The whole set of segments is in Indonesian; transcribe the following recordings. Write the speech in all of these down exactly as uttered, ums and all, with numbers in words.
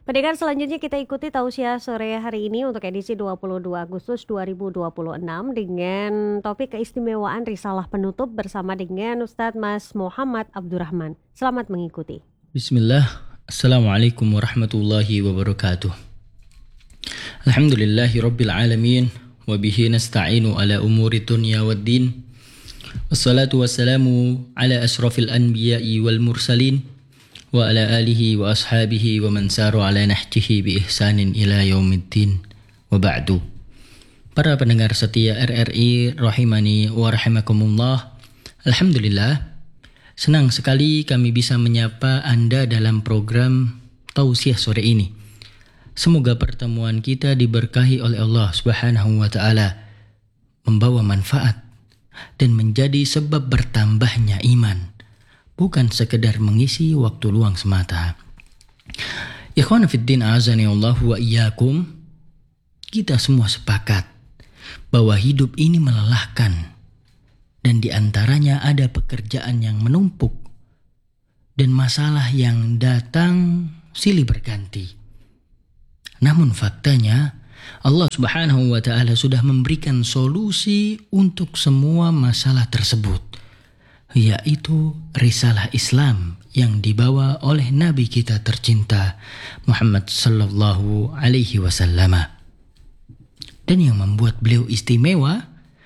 Pendengar, selanjutnya kita ikuti tausiah sore hari ini untuk edisi dua puluh dua Agustus dua ribu dua puluh enam dengan topik keistimewaan risalah penutup bersama dengan Ustadz Mas Muhammad Abdurrahman. Selamat mengikuti. Bismillah. Assalamualaikum warahmatullahi wabarakatuh. Alhamdulillahi rabbil alamin wa bihi nasta'inu ala umuri dunya waddin. Wassalatu wassalamu ala asrafil anbiya'i wal mursalin wa ala alihi wa ashabihi wa man saru ala nahjihi bi ihsanin ila yaumiddin wa ba'du. Para pendengar setia R R I rahimani wa rahimakumullah. Alhamdulillah, senang sekali kami bisa menyapa Anda dalam program tausiah sore ini. Semoga pertemuan kita diberkahi oleh Allah Subhanahu wa taala, membawa manfaat dan menjadi sebab bertambahnya iman, bukan sekedar mengisi waktu luang semata. Ikhwan fiddin azani Allah wa iyyakum, kita semua sepakat bahwa hidup ini melelahkan dan di antaranya ada pekerjaan yang menumpuk dan masalah yang datang silih berganti. Namun faktanya Allah Subhanahu wa taala sudah memberikan solusi untuk semua masalah tersebut, yaitu risalah Islam yang dibawa oleh Nabi kita tercinta Muhammad sallallahu alaihi wasallam. Dan yang membuat beliau istimewa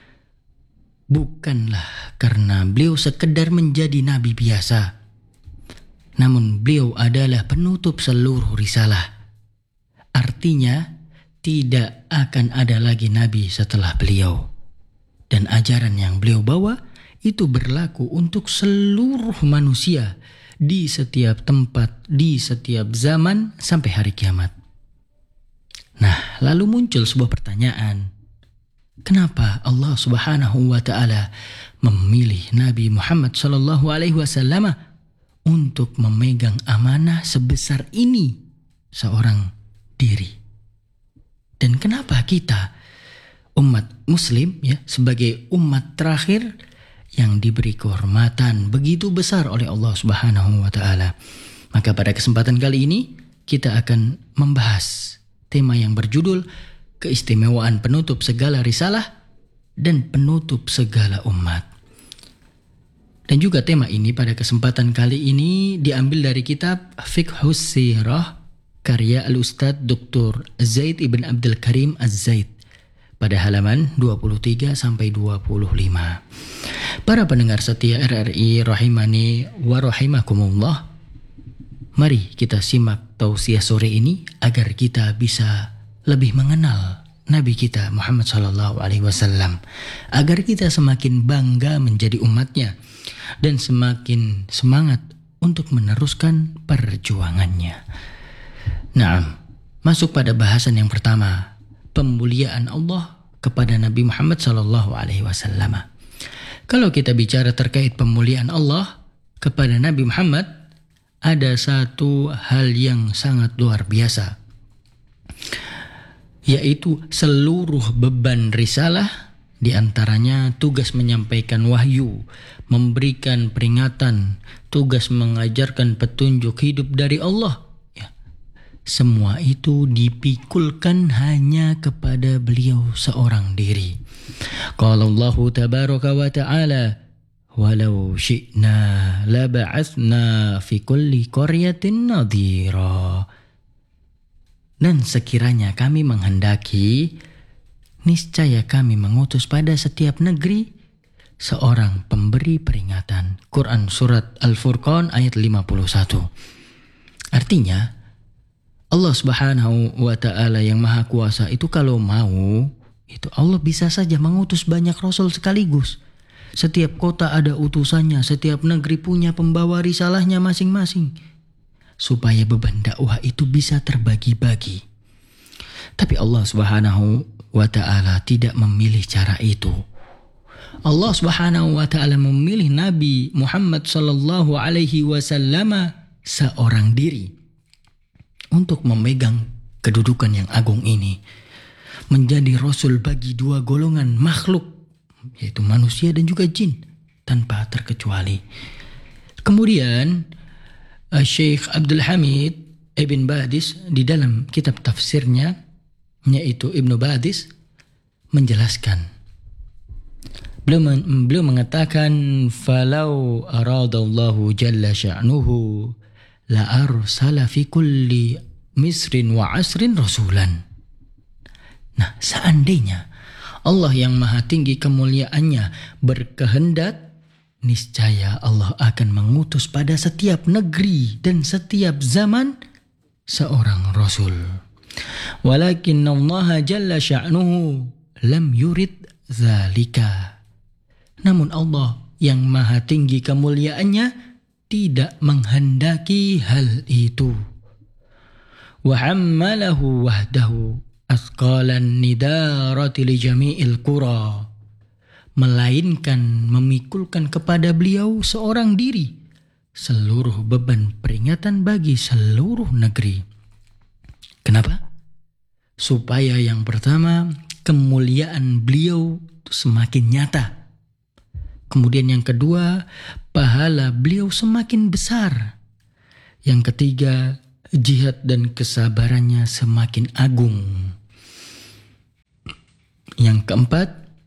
bukanlah karena beliau sekedar menjadi nabi biasa, namun beliau adalah penutup seluruh risalah. Artinya tidak akan ada lagi nabi setelah beliau, dan ajaran yang beliau bawa itu berlaku untuk seluruh manusia di setiap tempat, di setiap zaman sampai hari kiamat. Nah, lalu muncul sebuah pertanyaan. Kenapa Allah Subhanahu wa taala memilih Nabi Muhammad sallallahu alaihi wasallam untuk memegang amanah sebesar ini seorang diri? Dan kenapa kita umat muslim ya sebagai umat terakhir yang diberi kehormatan begitu besar oleh Allah Subhanahu wa taala? Maka pada kesempatan kali ini kita akan membahas tema yang berjudul keistimewaan penutup segala risalah dan penutup segala umat. Dan juga tema ini pada kesempatan kali ini diambil dari kitab Fiqhus Sirah karya Al-Ustadz Doktor Zaid Ibn Abdul Karim Az-Zaid pada halaman dua puluh tiga sampai dua puluh lima. Para pendengar setia R R I rahimani wa rahimakumullah, mari kita simak tausiah sore ini agar kita bisa lebih mengenal Nabi kita Muhammad sallallahu alaihi wasallam, agar kita semakin bangga menjadi umatnya dan semakin semangat untuk meneruskan perjuangannya. Nah, masuk pada bahasan yang pertama, pemuliaan Allah kepada Nabi Muhammad sallallahu alaihi wasallam. Kalau kita bicara terkait pemuliaan Allah kepada Nabi Muhammad, ada satu hal yang sangat luar biasa, yaitu seluruh beban risalah, diantaranya tugas menyampaikan wahyu, memberikan peringatan, tugas mengajarkan petunjuk hidup dari Allah, ya, semua itu dipikulkan hanya kepada beliau seorang diri. Qala Allah tabaraka wa ta'ala, walau syi'na laba'athna fi kulli qaryatin nadhira. Dan sekiranya kami menghendaki, niscaya kami mengutus pada setiap negeri seorang pemberi peringatan. Quran surat Al-Furqan ayat lima puluh satu. Artinya, Allah Subhanahu wa taala yang Maha Kuasa itu kalau mau, itu Allah bisa saja mengutus banyak rasul sekaligus. Setiap kota ada utusannya, setiap negeri punya pembawa risalahnya masing-masing, supaya beban dakwah itu bisa terbagi-bagi. Tapi Allah Subhanahu wa taala tidak memilih cara itu. Allah Subhanahu wa taala memilih Nabi Muhammad sallallahu alaihi wasallam seorang diri untuk memegang kedudukan yang agung ini, menjadi rasul bagi dua golongan makhluk, yaitu manusia dan juga jin, tanpa terkecuali. Kemudian Syekh Abdul Hamid Ibn Badis di dalam kitab tafsirnya, yaitu Ibnu Badis, menjelaskan. Beliau, beliau mengatakan, falau aradallahu jalla sya'nuhu la arsala fi kulli misrin wa asrin rasulan. Nah, seandainya Allah yang maha tinggi kemuliaannya berkehendak, niscaya Allah akan mengutus pada setiap negeri dan setiap zaman seorang rasul. Walakin Allah jalla sya'nuhu lam yurid dzalika. Namun Allah yang maha tinggi kemuliaannya tidak menghendaki hal itu. Wa hammalahu wahdahu asqalan nidarati li jami'il qura. Melainkan memikulkan kepada beliau seorang diri seluruh beban peringatan bagi seluruh negeri. Kenapa? Supaya yang pertama, kemuliaan beliau semakin nyata. Kemudian yang kedua, pahala beliau semakin besar. Yang ketiga, jihad dan kesabarannya semakin agung. Yang keempat,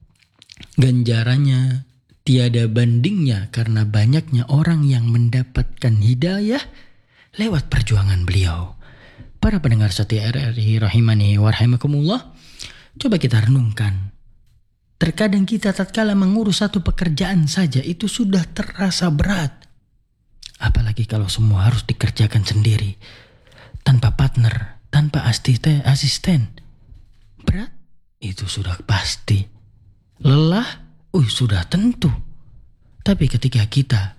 ganjarannya tiada bandingnya karena banyaknya orang yang mendapatkan hidayah lewat perjuangan beliau. Para pendengar setia R R I rahimani wa rahimakumullah, coba kita renungkan. Terkadang kita tatkala mengurus satu pekerjaan saja itu sudah terasa berat. Apalagi kalau semua harus dikerjakan sendiri, tanpa partner, tanpa asisten. Berat? Itu sudah pasti. Lelah? Uh, sudah tentu. Tapi ketika kita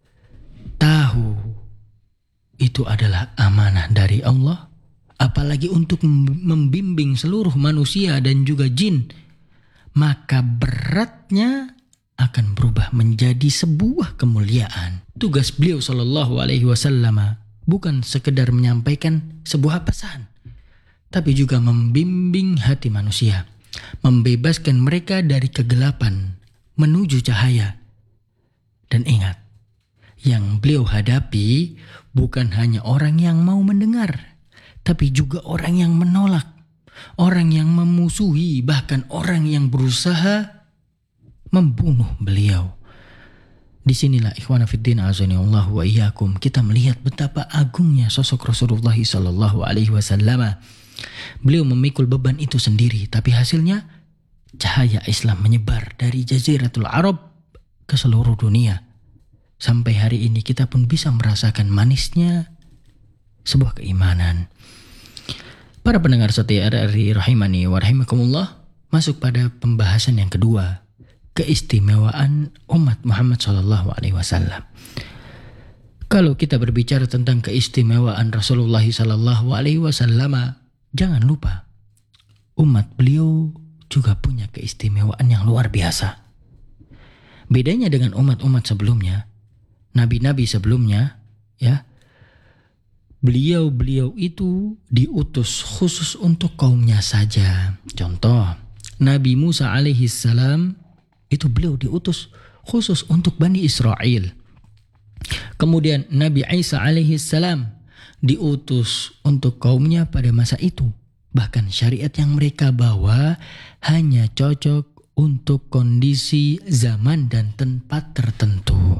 tahu itu adalah amanah dari Allah, apalagi untuk membimbing seluruh manusia dan juga jin, maka beratnya akan berubah menjadi sebuah kemuliaan. Tugas beliau sallallahu alaihi wasallam bukan sekedar menyampaikan sebuah pesan, tapi juga membimbing hati manusia, membebaskan mereka dari kegelapan menuju cahaya. Dan ingat, yang beliau hadapi bukan hanya orang yang mau mendengar, tapi juga orang yang menolak, orang yang memusuhi, bahkan orang yang berusaha membunuh beliau. Disinilah ikhwana fiddin azanillahu wa iyyakum, kita melihat betapa agungnya sosok Rasulullah sallallahu alaihi wasallam. Beliau memikul beban itu sendiri, tapi hasilnya cahaya Islam menyebar dari Jaziratul Arab ke seluruh dunia. Sampai hari ini kita pun bisa merasakan manisnya sebuah keimanan. Para pendengar setia R R I rahimani wa rahimakumullah, masuk pada pembahasan yang kedua, keistimewaan umat Muhammad sallallahu alaihi wasallam. Kalau kita berbicara tentang keistimewaan Rasulullah sallallahu alaihi wasallam, jangan lupa umat beliau juga punya keistimewaan yang luar biasa. Bedanya dengan umat-umat sebelumnya, nabi-nabi sebelumnya, ya, beliau-beliau itu diutus khusus untuk kaumnya saja. Contoh, Nabi Musa alaihi salam itu beliau diutus khusus untuk Bani Israel. Kemudian Nabi Isa alaihi salam diutus untuk kaumnya pada masa itu. Bahkan syariat yang mereka bawa hanya cocok untuk kondisi zaman dan tempat tertentu.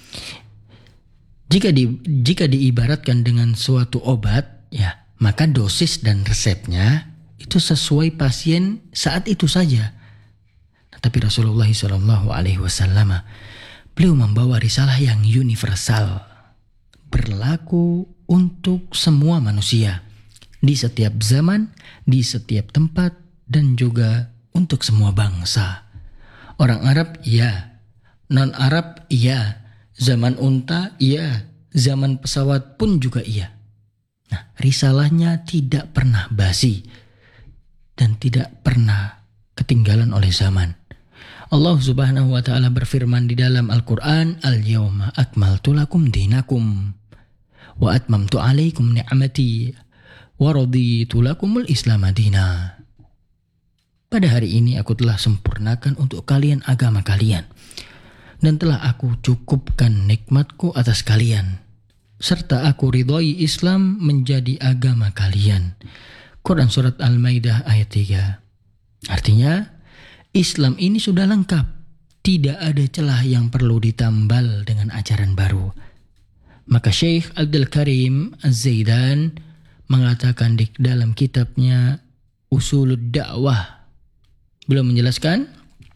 Jika di, jika diibaratkan dengan suatu obat, ya, maka dosis dan resepnya itu sesuai pasien saat itu saja. Tapi Rasulullah shallallahu alaihi wasallam beliau membawa risalah yang universal, berlaku untuk semua manusia, di setiap zaman, di setiap tempat, dan juga untuk semua bangsa. Orang Arab, iya. Non-Arab, iya. Zaman unta, iya. Zaman pesawat pun juga iya. Nah, risalahnya tidak pernah basi dan tidak pernah ketinggalan oleh zaman. Allah Subhanahu wa taala berfirman di dalam Al-Qur'an, "Al-yawma akmaltu lakum dinakum wa atmamtu 'alaikum ni'mati wa raditu lakumul Islam madina." Pada hari ini aku telah sempurnakan untuk kalian agama kalian, dan telah aku cukupkan nikmatku atas kalian, serta aku ridhoi Islam menjadi agama kalian. Quran Surat Al-Maidah ayat tiga. Artinya, Islam ini sudah lengkap. Tidak ada celah yang perlu ditambal dengan ajaran baru. Maka Syekh Abdul Karim Az-Zaidan mengatakan di dalam kitabnya Usulud Da'wah, beliau menjelaskan,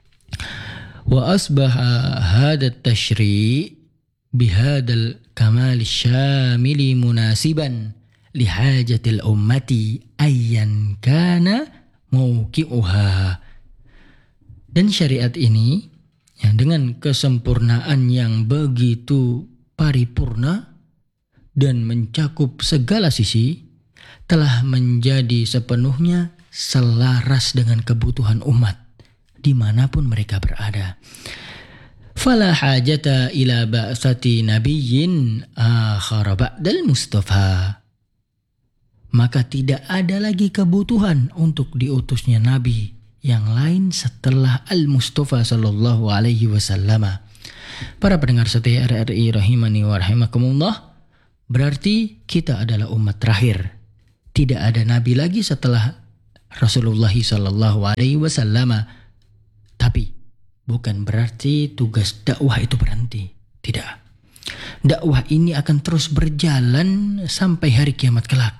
wa asbaha hadha at-tashri' bihadal kamal syamili munasiban lihajatil ummati ayyan kana mauqi'uha. Dan syariat ini ya, dengan kesempurnaan yang begitu paripurna dan mencakup segala sisi, telah menjadi sepenuhnya selaras dengan kebutuhan umat dimanapun mereka berada. Fala hajata ila ba'sati nabiyyin akhar ba'dal Mustafa. Maka tidak ada lagi kebutuhan untuk diutusnya nabi yang lain setelah Al-Mustafa sallallahu alaihi wasallam. Para pendengar setia R R I rahimani wa rahimakumullah, berarti kita adalah umat terakhir. Tidak ada nabi lagi setelah Rasulullah sallallahu alaihi wasallam. Tapi bukan berarti tugas dakwah itu berhenti. Tidak. Dakwah ini akan terus berjalan sampai hari kiamat kelak.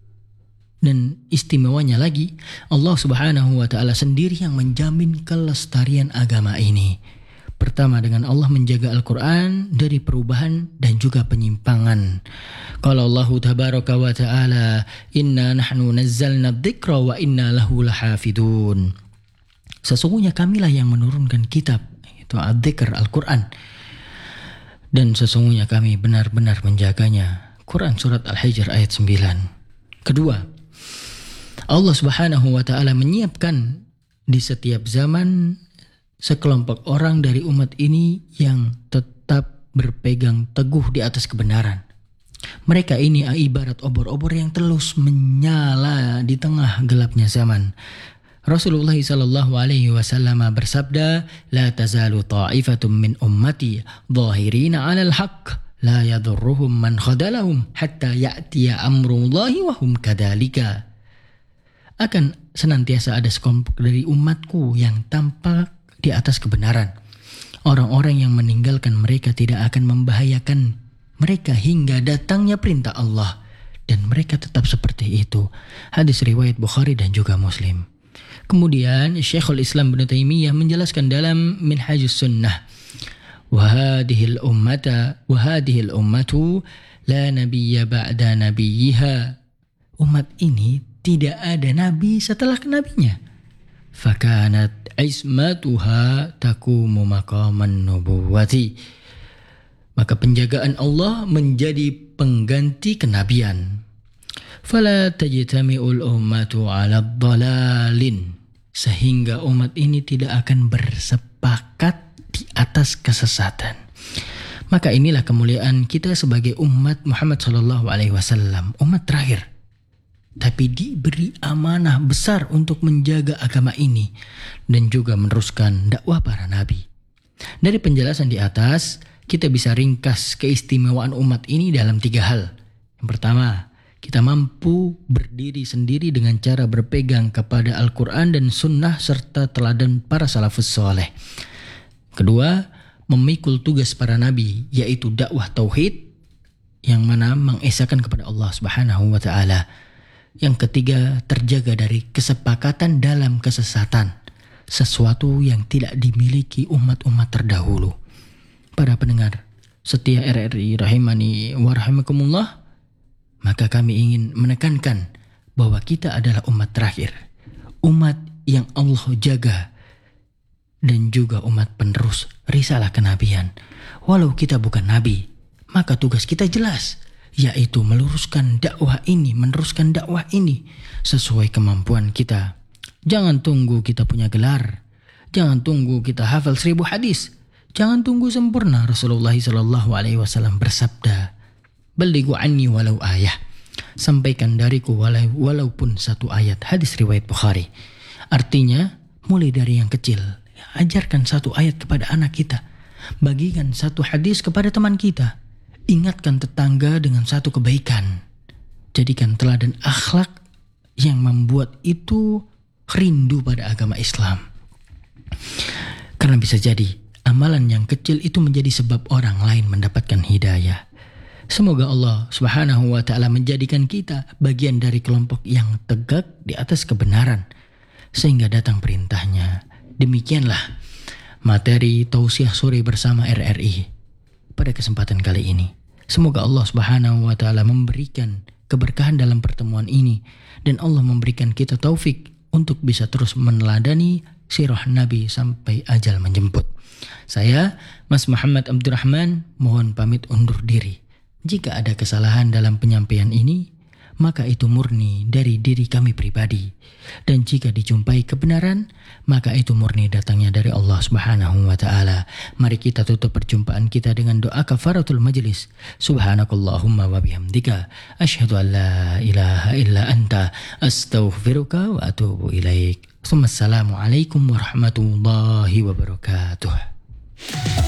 Dan istimewanya lagi, Allah Subhanahu wa taala sendiri yang menjamin kelestarian agama ini. Pertama, dengan Allah menjaga Al-Quran dari perubahan dan juga penyimpangan. Qala Allah tabaraka wa ta'ala, inna nahnu nazzalna dzikra wa inna lahu lahafidun. Sesungguhnya kamilah yang menurunkan kitab, itu Ad-Dzikr, Al-Quran. Dan sesungguhnya kami benar-benar menjaganya. Quran Surat Al-Hijr ayat sembilan. Kedua, Allah Subhanahu wa ta'ala menyiapkan di setiap zaman sekelompok orang dari umat ini yang tetap berpegang teguh di atas kebenaran. Mereka ini ibarat obor-obor yang terus menyala di tengah gelapnya zaman. Rasulullah sallallahu alaihi wasallam bersabda, "La tazalu ta'ifatum min ummati dhahirina 'alal haqq, la yadurruhum man khadalahum hatta ya'tiya amrullahi wa hum kadzalika." Akan senantiasa ada sekelompok dari umatku yang tampak di atas kebenaran. Orang-orang yang meninggalkan mereka tidak akan membahayakan mereka hingga datangnya perintah Allah. Dan mereka tetap seperti itu. Hadis riwayat Bukhari dan juga Muslim. Kemudian Syekhul Islam Ibnu Taimiyah menjelaskan dalam Minhajus Sunnah, Wahadihil ummata Wahadihil ummatu la nabiyya ba'da nabiyyiha. Umat ini tidak ada nabi setelah nabinya. Fakanat ismatuha takumu maqaman nubuwati. Maka penjagaan Allah menjadi pengganti kenabian. Fala tajtami'ul ummatu 'ala dhalalin. Sehingga umat ini tidak akan bersepakat di atas kesesatan. Maka inilah kemuliaan kita sebagai umat Muhammad sallallahu alaihi wasallam, umat terakhir. Tapi diberi amanah besar untuk menjaga agama ini dan juga meneruskan dakwah para nabi. Dari penjelasan di atas, kita bisa ringkas keistimewaan umat ini dalam tiga hal. Yang pertama, kita mampu berdiri sendiri dengan cara berpegang kepada Al-Quran dan Sunnah serta teladan para salafus soleh. Kedua, memikul tugas para nabi, yaitu dakwah tauhid yang mana mengesahkan kepada Allah Subhanahu wa taala. Yang ketiga, terjaga dari kesepakatan dalam kesesatan, sesuatu yang tidak dimiliki umat-umat terdahulu. Para pendengar setia R R I rahimani wa rahimakumullah, maka kami ingin menekankan bahwa kita adalah umat terakhir, umat yang Allah jaga, dan juga umat penerus risalah kenabian. Walau kita bukan nabi, maka tugas kita jelas, yaitu meluruskan dakwah ini, meneruskan dakwah ini sesuai kemampuan kita. Jangan tunggu kita punya gelar, jangan tunggu kita hafal seribu hadis, jangan tunggu sempurna. Rasulullah sallallahu alaihi wasallam bersabda, "Balighu anni walau ayah." Sampaikan dariku walau, walaupun satu ayat. Hadis riwayat Bukhari. Artinya, mulai dari yang kecil, ajarkan satu ayat kepada anak kita, bagikan satu hadis kepada teman kita. Ingatkan tetangga dengan satu kebaikan. Jadikan teladan akhlak yang membuat itu rindu pada agama Islam. Karena bisa jadi amalan yang kecil itu menjadi sebab orang lain mendapatkan hidayah. Semoga Allah Subhanahu wa ta'ala menjadikan kita bagian dari kelompok yang tegak di atas kebenaran sehingga datang perintahnya. Demikianlah materi tausiah sore bersama R R I pada kesempatan kali ini. Semoga Allah Subhanahu wa ta'ala memberikan keberkahan dalam pertemuan ini dan Allah memberikan kita taufik untuk bisa terus meneladani sirah Nabi sampai ajal menjemput. Saya Mas Muhammad Abdurrahman mohon pamit undur diri. Jika ada kesalahan dalam penyampaian ini, maka itu murni dari diri kami pribadi. Dan jika dijumpai kebenaran, maka itu murni datangnya dari Allah Subhanahu wa ta'ala. Mari kita tutup perjumpaan kita dengan doa kafaratul majlis. Subhanakallahumma wa bihamdika asyhadu an la ilaha illa anta astaghfiruka wa atubu ilaik. Assalamualaikum warahmatullahi wabarakatuh.